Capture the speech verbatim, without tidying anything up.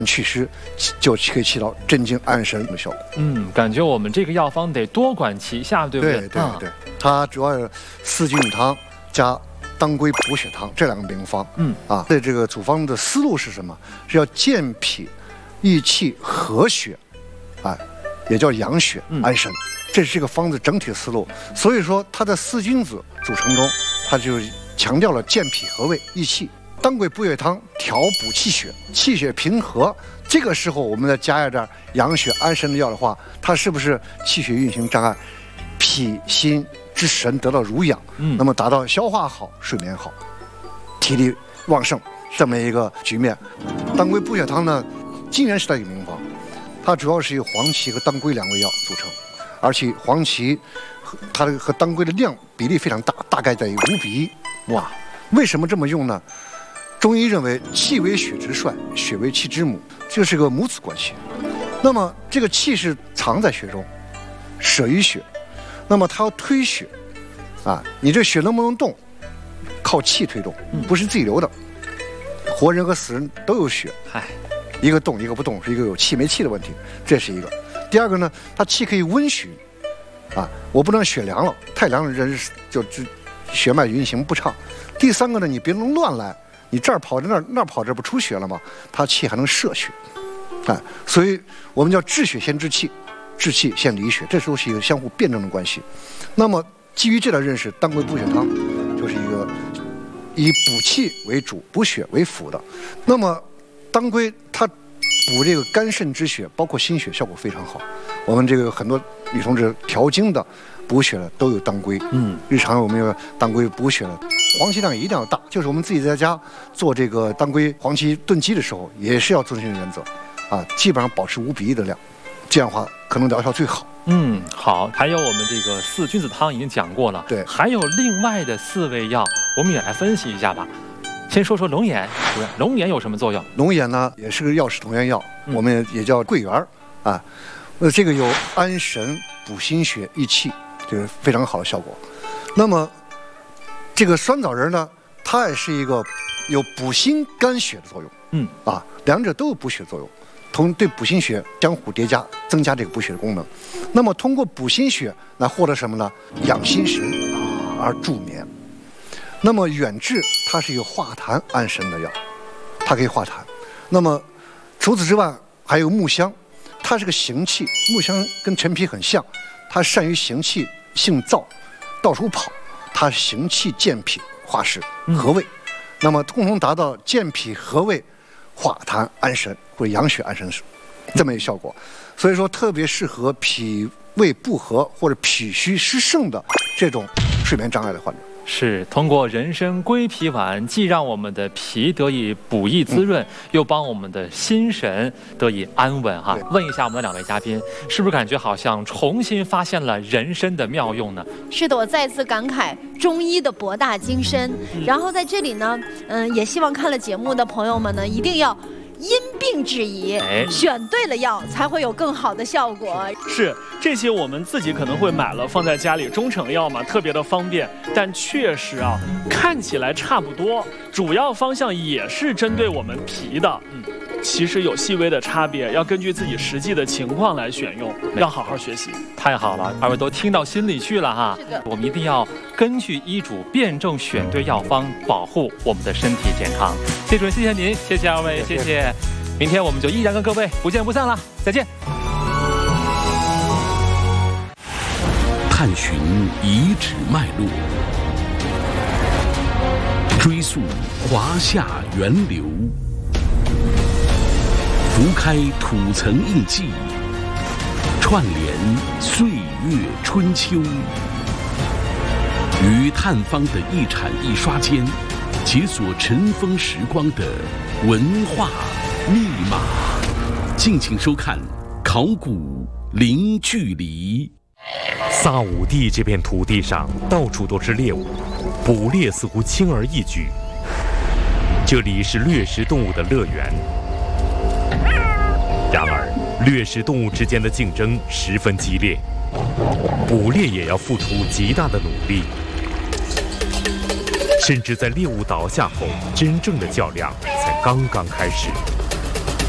祛湿，就可以起到镇静安神的效果。 嗯，感觉我们这个药方得多管齐下，对不对？ 对对对，啊、它主要是四君子汤加当归补血汤这两个名方。嗯啊，对这个组方的思路是什么？是要健脾、益气、和血，啊，也叫养血安神。嗯、这是这个方子整体的思路。所以说，它在四君子组成中，它就强调了健脾和胃、益气。当归补血汤调补气血，气血平和。这个时候，我们再加一点养血安神的药的话，它是不是气血运行障碍，脾心之神得到濡养？嗯，那么达到消化好、睡眠好、体力旺盛这么一个局面。当归补血汤呢，竟然是它一个名方，它主要是由黄芪和当归两味药组成，而且黄芪和它的和当归的量比例非常大，大概在于五比一。哇，为什么这么用呢？中医认为气为血之帅，血为气之母，这是个母子关系。那么这个气是藏在血中，舍于血，那么它要推血，啊，你这血能不能动，靠气推动，不是自己流的。活人和死人都有血，嗨，一个动一个不动，是一个有气没气的问题，这是一个。第二个呢，它气可以温煦，啊，我不能血凉了，太凉了人就就血脉运行不畅。第三个呢，你别能乱来。你这儿跑着那儿那儿跑着不出血了吗？它气还能摄血，啊，所以我们叫治血先治气，治气先理血，这时候是一个相互辩证的关系。那么基于这点认识，当归补血汤就是一个以补气为主、补血为辅的。那么当归它补这个肝肾之血，包括心血，效果非常好。我们这个很多女同志调经的、补血的都有当归，嗯，日常我们有当归补血的。黄芪量也一定要大，就是我们自己在家做这个当归黄芪炖鸡的时候，也是要遵循原则，啊，基本上保持五比一的量，这样的话可能疗效最好。 嗯，好。还有我们这个四君子汤已经讲过了，对，还有另外的四味药，我们也来分析一下吧。先说说龙眼，龙眼有什么作用？ 龙眼呢，也是个药食同源药，嗯、我们也叫桂圆啊，呃，这个有安神、补心血、益气，这个非常好的效果。那么这个酸枣仁呢，它也是一个有补心肝血的作用，嗯啊，两者都有补血作用，同对补心血相互叠加，增加这个补血的功能。那么通过补心血来获得什么呢？养心神而助眠。那么远志它是一个化痰安神的药，它可以化痰。那么除此之外，还有木香，它是个行气，木香跟陈皮很像，它善于行气，性燥，到处跑。它行气健脾化湿和胃，嗯、那么共同达到健脾和胃、化痰安神或者养血安神这么一个效果。所以说特别适合脾胃不和或者脾虚湿盛的这种睡眠障碍的患者。 是通过人参归脾丸，既让我们的脾得以补益滋润，嗯、又帮我们的心神得以安稳哈。问一下我们的两位嘉宾，是不是感觉好像重新发现了人参的妙用呢？ 是的，我再次感慨中医的博大精深。嗯、然后在这里呢，嗯，也希望看了节目的朋友们呢，一定要因病制宜，哎、选对了药，才会有更好的效果。 是这些我们自己可能会买了放在家里，中成药嘛，特别的方便。但确实啊，看起来差不多，主要方向也是针对我们脾的。嗯，其实有细微的差别，要根据自己实际的情况来选用，要好好学习。 太好了，二位都听到心里去了哈。 是的， 我们一定要根据医嘱辩证选对药方，保护我们的身体健康。谢主任，谢谢您，谢谢二位，谢谢。谢谢明天我们就依然跟各位不见不散了，再见。 探寻遗址脉络，追溯华夏源流，拂开土层印记，串联岁月春秋。于探方的一铲一刷间，解锁尘封时光的文化密码。敬请收看《考古零距离》。 萨武地这片土地上到处都是猎物，捕猎似乎轻而易举。这里是掠食动物的乐园。然而，掠食动物之间的竞争十分激烈，捕猎也要付出极大的努力。甚至在猎物倒下后，真正的较量才刚刚开始。